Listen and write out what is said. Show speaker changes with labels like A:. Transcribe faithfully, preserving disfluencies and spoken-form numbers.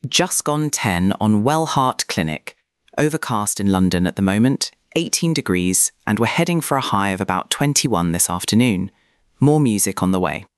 A: just gone ten on Wellhart Clinic. Overcast in London at the moment, eighteen degrees, and we're heading for a high of about twenty-one this afternoon. More music on the way.